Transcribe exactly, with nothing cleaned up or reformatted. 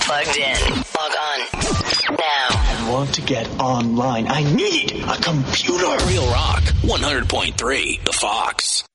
plugged in. Log on now. I want to get online. I need a computer. Real Rock, one hundred point three, The Fox.